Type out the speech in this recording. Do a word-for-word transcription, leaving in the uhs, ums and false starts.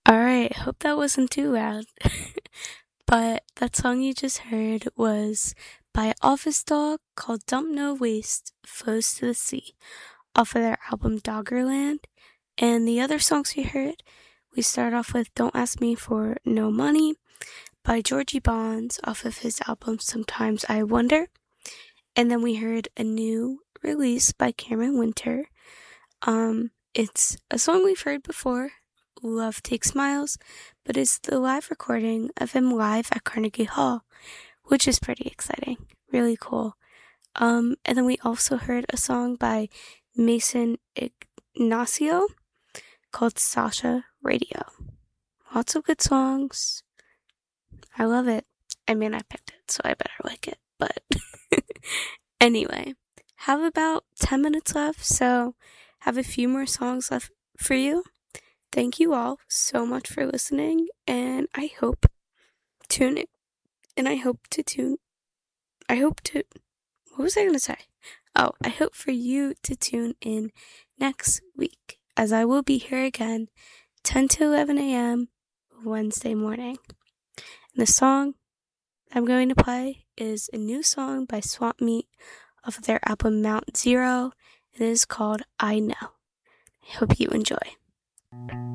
Alright, hope that wasn't too loud. But that song you just heard was by Office Dog called Dump No Waste Flows to the Sea off of their album Doggerland. And the other songs you heard, we start off with Don't Ask Me for No Money by Georgie Bonds off of his album Sometimes I Wonder. And then we heard a new release by Cameron Winter. Um, it's a song we've heard before, Love Takes Miles, but it's the live recording of him live at Carnegie Hall, which is pretty exciting, really cool. Um, and then we also heard a song by Mason Ignacio called Sasha Radio. Lots of good songs. I love it. I mean, I picked it, so I better like it, but anyway, have about ten minutes left, so have a few more songs left for you. Thank you all so much for listening, and I hope tune in, and I hope to tune, I hope to, what was I going to say? Oh, I hope for you to tune in next week, as I will be here again, ten to eleven a.m. Wednesday morning. And the song I'm going to play is a new song by Swamp Meat off of their album Mount Zero. It is called I Know. I hope you enjoy.